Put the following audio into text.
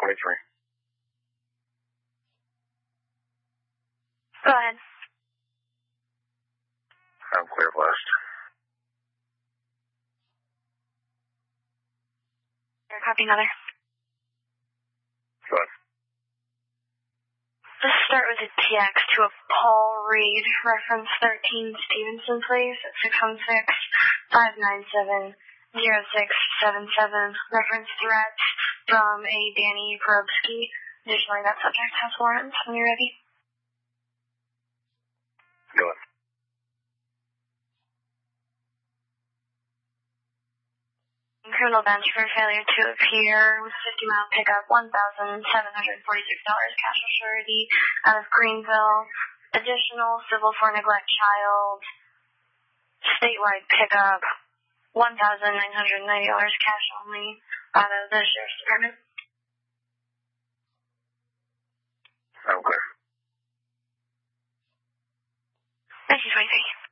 23. Go ahead. I'm clear of last. Copy another. Go ahead. Let's start with a TX to a Paul Reed, reference 13 Stevenson, please, at 616-597-0677, reference threats from a Danny Korobsky. Additionally, that subject has warrants when you're ready. Go ahead. Criminal bench for failure to appear with 50-mile pickup, $1,746 cash or surety out of Greenville. Additional civil for neglect child, statewide pickup, $1,990 cash only out of the Sheriff's Department. I'm clear. 1923.